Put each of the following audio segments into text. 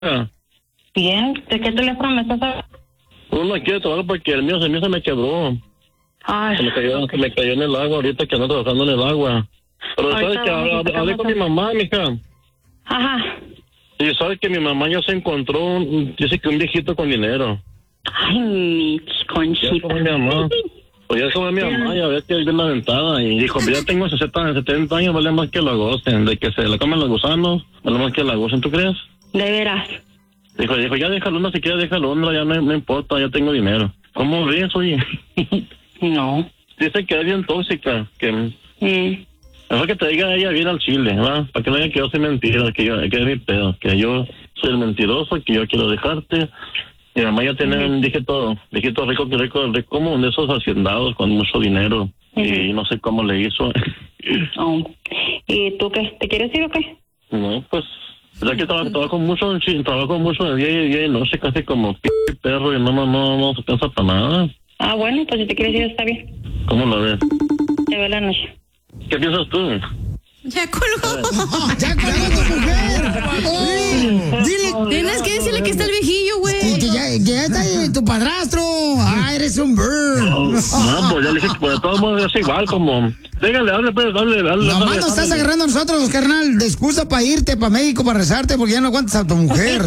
Bien, ¿de qué teléfono me estás hablando? Uno quiere trabajar porque el mío se me quebró. Ay, Se me cayó en el agua ahorita que ando trabajando en el agua. Pero ahorita sabes que vamos a hablé con mi mamá, mija. Ajá. Y sabes que mi mamá ya se encontró, dice que un viejito con dinero. Ay, mi Ya conchita. como mi mamá. Pues ya como mi mamá, ya ves que vive en la ventada. Y dijo, ya tengo 70 años, vale más que la gocen. De que se la comen los gusanos, vale más que la gocen, ¿tú crees? De veras. Dijo, ya déjalo, no si quiere déjalo, ya no importa, ya tengo dinero. ¿Cómo ves, oye? No. Dice que es bien tóxica, que mejor que te diga ella bien al chile, ¿va? Para que no diga que yo soy mentira, que es mi pedo, que yo soy el mentiroso, que yo quiero dejarte. Mi mamá ya tiene un dígito rico, como de esos haciendados con mucho dinero, y no sé cómo le hizo. Oh. ¿Y tú qué? ¿Te quieres ir o qué? No, pues, ya que trabajo mucho de día y noche, casi como perro, y no se cansa para nada. Ah, bueno, pues si te quieres ir está bien. ¿Cómo lo ves? Te veo la noche. ¿Qué piensas tú? Ya colgó. ¡Ya colgó tu mujer! Dile. Tienes que decirle que está el viejillo, güey. Que ya está ahí tu padrastro. Ah, eres un bird. No, pues ya le dije que pues, de todos modos es igual como... Dígale, dale. Nomás nos estás agarrando a nosotros, carnal, de excusa para irte para México para rezarte porque ya no aguantas a tu mujer.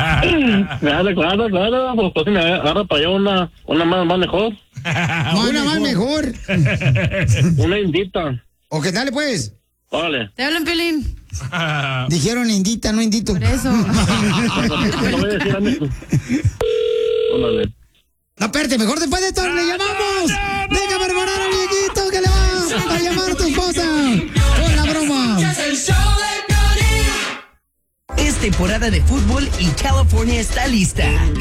Claro, pues si me agarra para allá una más mejor. Una más mejor. Una indita. O que dale pues. Órale. Te hablan, Piolín. Dijeron indita, no indito. Por eso. No voy a decir a mí. Órale. No, espérate, mejor después de esto le llamamos. Venga, preparar al viejito que le va a llamar a tu esposa con la broma. Es temporada de fútbol y California está lista.